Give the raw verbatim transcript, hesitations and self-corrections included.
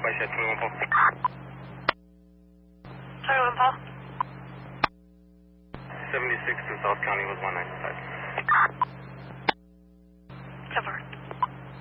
Flight Shed twenty-one Paul. twenty-one Paul. seventy-six to South County was one ninety-five.